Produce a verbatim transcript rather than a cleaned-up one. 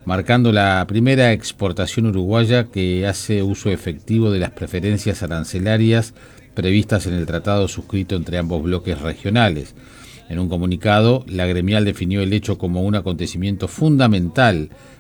marcando la primera exportación uruguaya que hace uso efectivo de las preferencias arancelarias previstas en el tratado suscrito entre ambos bloques regionales. En un comunicado, la gremial definió el hecho como un acontecimiento fundamental